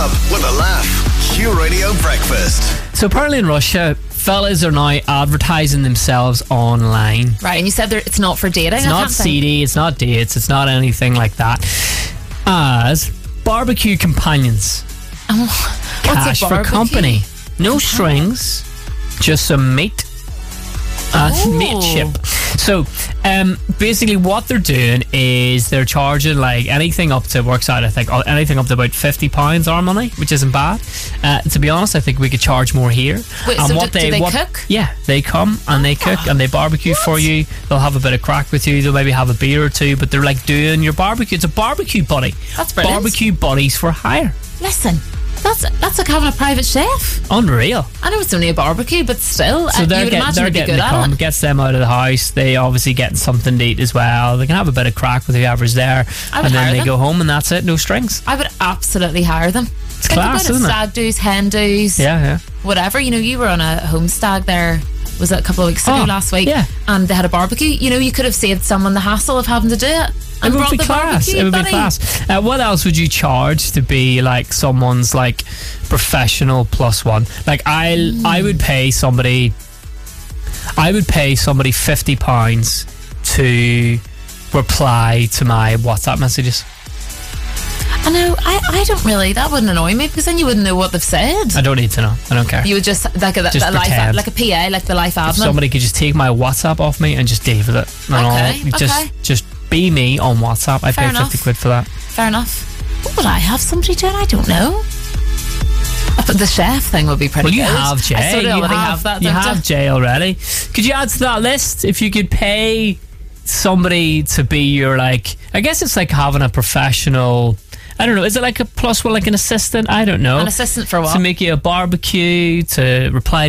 up with a laugh. Q Radio Breakfast. So apparently in Russia, fellas are now advertising themselves online. Right, and you said it's not for dating. It's not CD, it's not dates, it's not anything like that. As barbecue companions. What's Cash a for barbecue? company. No strings, just some meat and mateship. So basically what they're doing is they're charging like anything up to, works out I think, anything up to about £50 our money, which isn't bad. To be honest, I think we could charge more here. Wait, And so do they cook? Yeah, they come and they cook and they barbecue for you. They'll have a bit of crack with you. They'll maybe have a beer or two, but they're like doing your barbecue. It's a barbecue buddy. That's brilliant. Barbecue buddies for hire. Listen, that's like having a private chef. Unreal. I know it's only a barbecue, but still, So you would imagine they'd be getting good to come, at it. gets them out of the house. They obviously getting something to eat as well. They can have a bit of crack with whoever's there, I would and then hire they them. go home, and that's it. No strings. I would absolutely hire them. It's class, isn't it? Stag do's, hen do's, Yeah. whatever. You know, you were on a home stag there. Was it a couple of weeks ago, Oh, last week? yeah. And they had a barbecue. You know, you could have saved someone the hassle of having to do it. It And would brought be the class. barbecue, It would be buddy. class. What else would you charge to be like someone's like professional plus one? Like I would pay somebody. I would pay somebody £50 to reply to my WhatsApp messages. I know. I don't really. That wouldn't annoy me because then you wouldn't know what they've said. I don't need to know. I don't care. You would just like a life, pretend. like a PA, like the life If admin. somebody could just take my WhatsApp off me and just deal with it. And Okay, all. Just be me on WhatsApp. I Fair pay enough. 50 quid for that. Fair enough. What would I have somebody doing? I don't know. But the chef thing would be pretty Well, you good. have Jay. I sort of You already have that. You don't have Jay already. Could you add to that list if you could pay somebody to be your, like, I guess it's like having a professional, I don't know, is it like a plus one, like an assistant? I don't know. An assistant for what? To make you a barbecue, to reply